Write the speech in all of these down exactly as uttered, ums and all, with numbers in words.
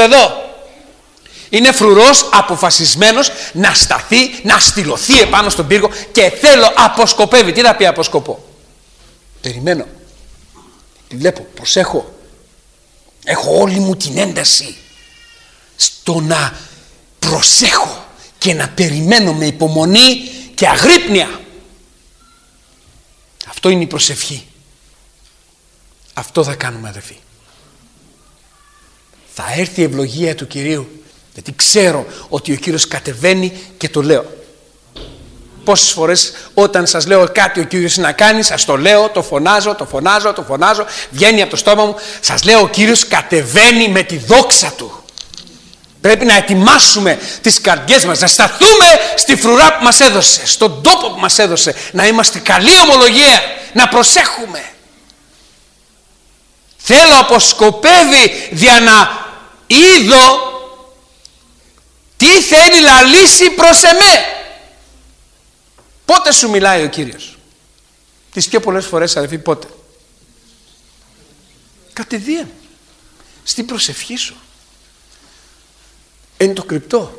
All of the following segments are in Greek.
εδώ. Είναι φρουρός, αποφασισμένος να σταθεί, να στυλωθεί επάνω στον πύργο και θέλω, αποσκοπεύει. Τι θα πει αποσκοπώ? Περιμένω. Τη βλέπω, προσέχω. Έχω όλη μου την ένταση στο να προσέχω και να περιμένω με υπομονή και αγρύπνια. Αυτό είναι η προσευχή. Αυτό θα κάνουμε, αδερφοί. Θα έρθει η ευλογία του Κυρίου, γιατί ξέρω ότι ο Κύριος κατεβαίνει και το λέω. Πόσες φορές όταν σας λέω κάτι ο Κύριος να κάνει, σας το λέω, το φωνάζω, το φωνάζω, το φωνάζω, βγαίνει από το στόμα μου, σας λέω ο Κύριος κατεβαίνει με τη δόξα Του. Πρέπει να ετοιμάσουμε τις καρδιές μας, να σταθούμε στη φρουρά που μας έδωσε, στον τόπο που μας έδωσε, να είμαστε καλή ομολογία, να προσέχουμε. Θέλω, αποσκοπεύει δια να είδω τι θέλει να λύσει προς εμέ. Πότε σου μιλάει ο Κύριος? Τις πιο πολλές φορές, αδελφοί, πότε? Κατηδίαν στην προσευχή σου, εν το κρυπτό.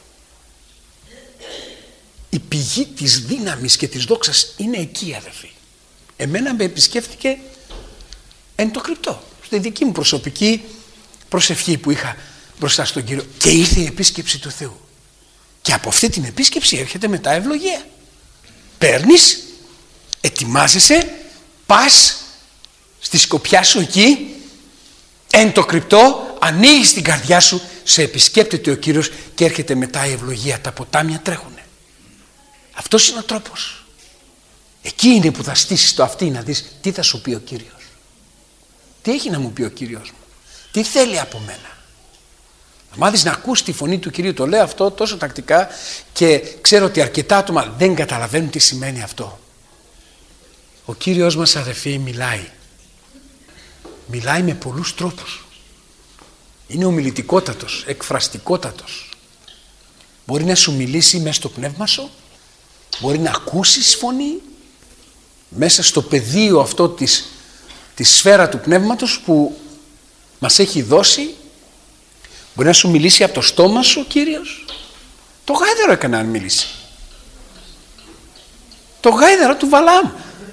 Η πηγή της δύναμης και της δόξας είναι εκεί, αδελφοί. Εμένα με επισκέφτηκε εν το κρυπτό, στη δική μου προσωπική προσευχή που είχα μπροστά στον Κύριο, και ήρθε η επίσκεψη του Θεού. Και από αυτή την επίσκεψη έρχεται μετά ευλογία. Παίρνεις, ετοιμάζεσαι, πας στη σκοπιά σου εκεί, εν το κρυπτό, ανοίγεις την καρδιά σου, σε επισκέπτεται ο Κύριος και έρχεται μετά η ευλογία. Τα ποτάμια τρέχουνε. Αυτός είναι ο τρόπος. Εκεί είναι που θα στήσεις το αυτί να δεις τι θα σου πει ο Κύριος. Τι έχει να μου πει ο Κύριος μου? Τι θέλει από μένα? Να μάθεις να ακούς τη φωνή του Κυρίου. Το λέω αυτό τόσο τακτικά και ξέρω ότι αρκετά άτομα δεν καταλαβαίνουν τι σημαίνει αυτό. Ο Κύριος μας, αδερφοί, μιλάει. Μιλάει με πολλούς τρόπους. Είναι ομιλητικότατος, εκφραστικότατος. Μπορεί να σου μιλήσει μέσα στο πνεύμα σου, μπορεί να ακούσεις φωνή μέσα στο πεδίο αυτό της, της σφαίρα του πνεύματος που μας έχει δώσει. Μπορεί να σου μιλήσει από το στόμα σου ο Κύριος. Το γάιδαρο έκανε να μιλήσει. Το γάιδαρο του Βαλάμ.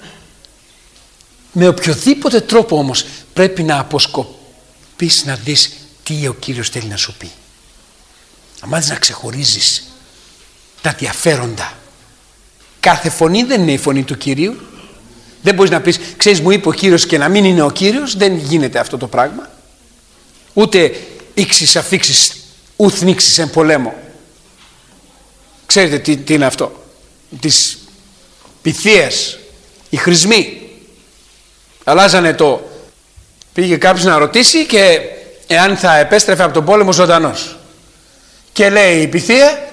Με οποιοδήποτε τρόπο όμως πρέπει να αποσκοπείς να δεις τι ο Κύριος θέλει να σου πει. Να μάθεις να ξεχωρίζεις τα διαφέροντα. Κάθε φωνή δεν είναι η φωνή του Κυρίου. Δεν μπορείς να πεις, ξέρεις, μου είπε ο Κύριος, και να μην είναι ο Κύριος. Δεν γίνεται αυτό το πράγμα. Ούτε ήξεις αφήξεις ουθ νίξεις εν πολέμο. Ξέρετε τι, τι είναι αυτό? Τις πυθίες, οι χρησμοί. Αλλάζανε το. Πήγε κάποιος να ρωτήσει και εάν θα επέστρεφε από τον πόλεμο ζωντανός. Και λέει η πυθία,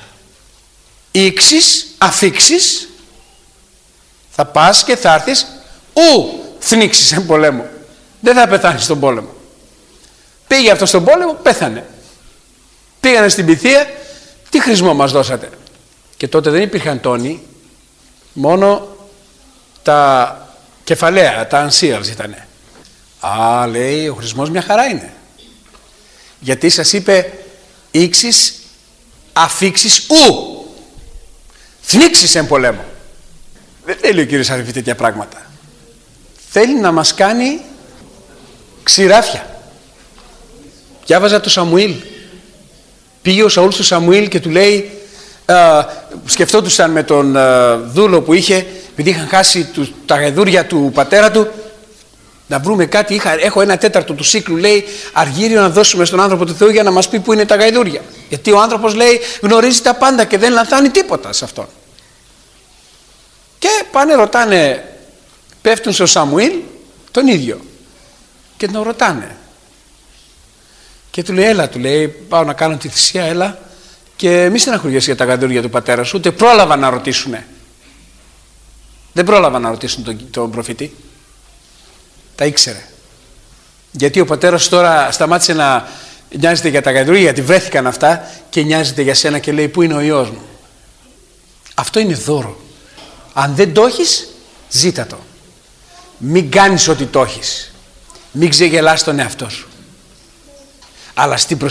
ήξεις αφήξεις, θα πας και θα έρθεις ου θνίξεις εν πολέμο. Δεν θα πεθάνεις στον πόλεμο. Πήγε αυτό στον πόλεμο, πέθανε. Πήγανε στην πυθία, τι χρησμό μας δώσατε? Και τότε δεν υπήρχαν τόνοι, μόνο τα κεφαλαία, τα ανσίαλς ήτανε. Α, λέει, ο χρησμός μια χαρά είναι. Γιατί σας είπε ήξεις αφήξεις ου θνίξεις εν πολέμο. Δεν θέλει ο Κύριος, αδελφοί, τέτοια πράγματα. Θέλει να μας κάνει ξηράφια. Διάβαζα το Σαμουήλ. Πήγε ο Σαούλ στο Σαμουήλ και του λέει, α, σκεφτόντουσαν με τον α, δούλο που είχε, επειδή είχαν χάσει του, τα γαϊδούρια του πατέρα του, να βρούμε κάτι. Είχα, έχω ένα τέταρτο του σύκλου, λέει, αργύριο να δώσουμε στον άνθρωπο του Θεού για να μας πει που είναι τα γαϊδούρια. Γιατί ο άνθρωπος, λέει, γνωρίζει τα πάντα και δεν λανθάνει τίποτα σε αυτόν. Και πάνε ρωτάνε, πέφτουν στο Σαμουήλ τον ίδιο και τον ρωτάνε. Και του λέει, έλα, του λέει, πάω να κάνω τη θυσία, έλα, και μη στεναχωριέσαι για τα γαϊδούρια του πατέρα σου. Ούτε πρόλαβαν να ρωτήσουνε. Δεν πρόλαβαν να ρωτήσουν τον, τον προφήτη. Τα ήξερε. Γιατί ο πατέρας τώρα σταμάτησε να νοιάζεται για τα γαϊδούρια, γιατί βρέθηκαν αυτά, και νοιάζεται για σένα και λέει, πού είναι ο Υιός μου? Αυτό είναι δώρο. Αν δεν το έχεις, ζήτα το. Μην κάνεις ότι το έχεις. Μην ξεγελάς τον εαυτό σου. Αλλά στην